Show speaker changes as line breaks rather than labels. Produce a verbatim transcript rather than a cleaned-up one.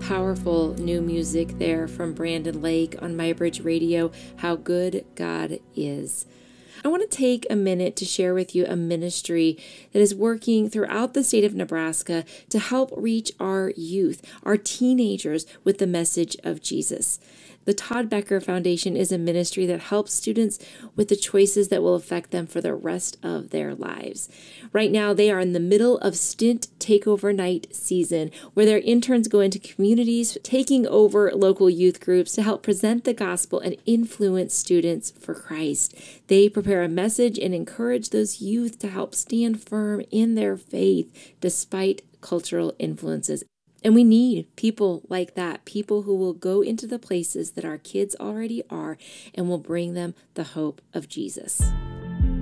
Powerful new music there from Brandon Lake on MyBridge Radio, How Good God Is. I want to take a minute to share with you a ministry that is working throughout the state of Nebraska to help reach our youth, our teenagers, with the message of Jesus. The Todd Becker Foundation is a ministry that helps students with the choices that will affect them for the rest of their lives. Right now, they are in the middle of Stint Takeover Night season, where their interns go into communities, taking over local youth groups to help present the gospel and influence students for Christ. They prepare a message and encourage those youth to help stand firm in their faith despite cultural influences. And we need people like that, people who will go into the places that our kids already are and will bring them the hope of Jesus.